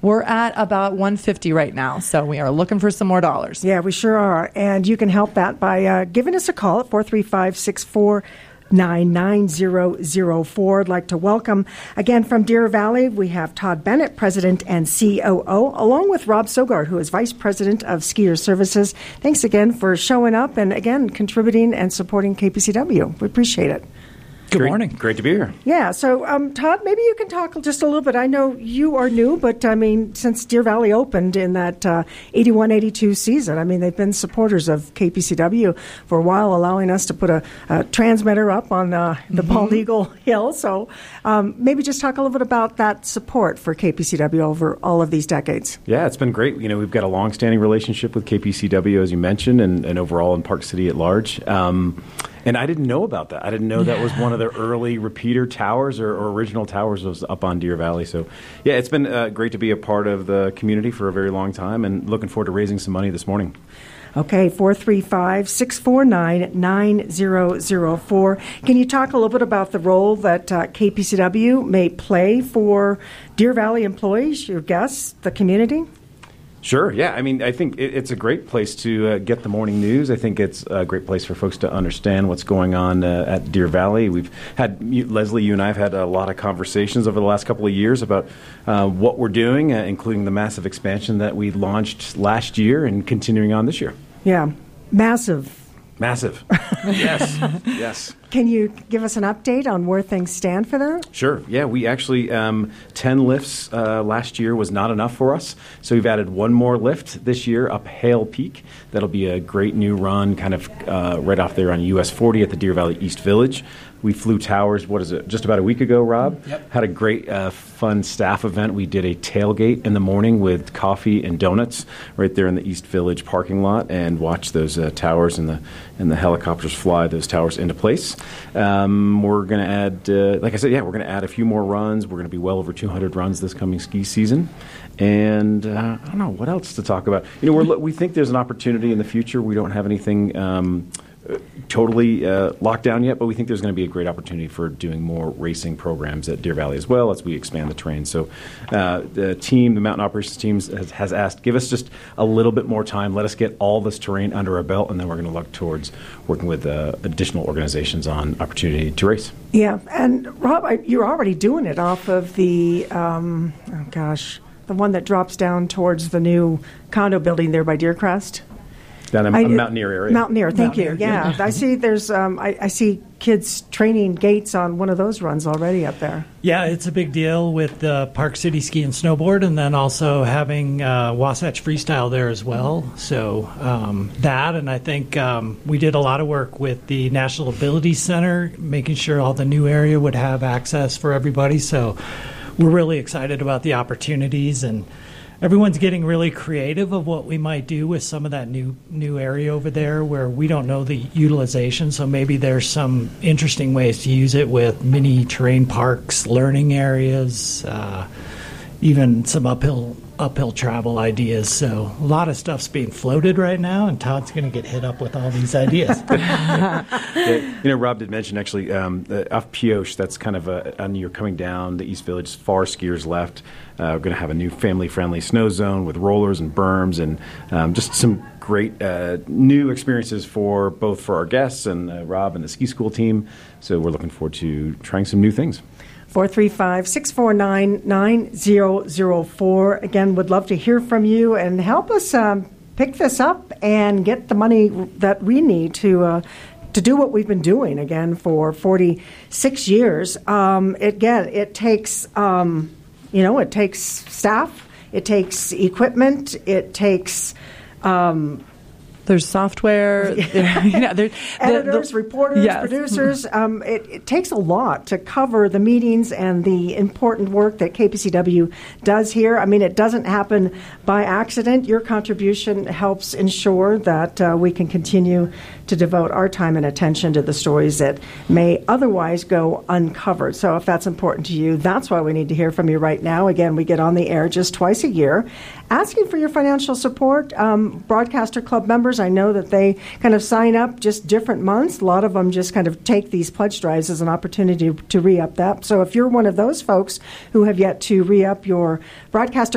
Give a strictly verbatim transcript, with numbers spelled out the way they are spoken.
We're at about one hundred fifty right now, so we are looking for some more dollars. Yeah, we sure are. And you can help that by uh, giving us a call at four three five, six four nine nine zero zero four. I'd like to welcome again from Deer Valley, we have Todd Bennett, President and C O O, along with Rob Sogard, who is Vice President of Skier Services. Thanks again for showing up and again contributing and supporting K P C W. We appreciate it. Good great, morning. Great to be here. Yeah. So, um, Todd, maybe you can talk just a little bit. I know you are new, but I mean, since Deer Valley opened in that uh, eighty-one eighty-two season, I mean, they've been supporters of K P C W for a while, allowing us to put a, a transmitter up on uh, the mm-hmm. Bald Eagle Hill. So um, maybe just talk a little bit about that support for K P C W over all of these decades. Yeah, it's been great. You know, we've got a long-standing relationship with K P C W, as you mentioned, and, and overall in Park City at large. Um, And I didn't know about that. I didn't know that was one of the early repeater towers or, or original towers was up on Deer Valley. So, yeah, it's been uh, great to be a part of the community for a very long time and looking forward to raising some money this morning. Okay, four three five, six four nine, nine zero zero four. Can you talk a little bit about the role that uh, K P C W may play for Deer Valley employees, your guests, the community? Sure, yeah. I mean, I think it, it's a great place to uh, get the morning news. I think it's a great place for folks to understand what's going on uh, at Deer Valley. We've had, you, Leslie, you and I have had a lot of conversations over the last couple of years about uh, what we're doing, uh, including the massive expansion that we launched last year and continuing on this year. Yeah, massive. Massive. Yes, yes. Can you give us an update on where things stand for that? Sure. Yeah, we actually, um, ten lifts uh, last year was not enough for us. So we've added one more lift this year up Hale Peak. That'll be a great new run kind of uh, right off there on U S forty at the Deer Valley East Village. We flew towers, what is it, just about a week ago, Rob? Yep. Had a great, uh, fun staff event. We did a tailgate in the morning with coffee and donuts right there in the East Village parking lot and watched those uh, towers and the and the helicopters fly those towers into place. Um, we're going to add, uh, like I said, yeah, we're going to add a few more runs. We're going to be well over two hundred runs this coming ski season. And uh, I don't know, what else to talk about? You know, we're, we think there's an opportunity in the future. We don't have anything Um, totally uh, locked down yet, but we think there's going to be a great opportunity for doing more racing programs at Deer Valley as well as we expand the terrain. So uh, the team, the mountain operations team has, has asked, give us just a little bit more time. Let us get all this terrain under our belt, and then we're going to look towards working with uh, additional organizations on opportunity to race. Yeah, and Rob, I, you're already doing it off of the, um, oh gosh, the one that drops down towards the new condo building there by Deercrest. Down in a Mountaineer area. Mountaineer, thank Mountaineer, you. Yeah, yeah. I see. There's, um, I, I see kids training gates on one of those runs already up there. Yeah, it's a big deal with uh, Park City Ski and Snowboard, and then also having uh, Wasatch Freestyle there as well. So um, that, and I think um, we did a lot of work with the National Ability Center, making sure all the new area would have access for everybody. So we're really excited about the opportunities, and everyone's getting really creative of what we might do with some of that new new area over there where we don't know the utilization. So maybe there's some interesting ways to use it with mini terrain parks, learning areas, uh, even some uphill uphill travel ideas. So a lot of stuff's being floated right now, and Todd's going to get hit up with all these ideas. Yeah, you know, Rob did mention actually um, uh, off Pioche, that's kind of a, and you're coming down the East Village, far skiers left. Uh, we're going to have a new family-friendly snow zone with rollers and berms and um, just some great uh, new experiences for both for our guests and uh, Rob and the ski school team. So we're looking forward to trying some new things. four three five, six four nine, nine zero zero four. Again, would love to hear from you and help us um, pick this up and get the money that we need to uh, to do what we've been doing, again, for forty-six years. Um, it, again, it takes, um, you know, it takes staff, it takes equipment, it takes Um, There's software, there, you know, there, editors, the, the, reporters, yes. producers. Um, it, it takes a lot to cover the meetings and the important work that K P C W does here. I mean, it doesn't happen by accident. Your contribution helps ensure that uh, we can continue to devote our time and attention to the stories that may otherwise go uncovered. So if that's important to you, that's why we need to hear from you right now. Again, we get on the air just twice a year asking for your financial support. Um, Broadcaster Club members, I know that they kind of sign up just different months. A lot of them just kind of take these pledge drives as an opportunity to re-up that. So if you're one of those folks who have yet to re-up your Broadcaster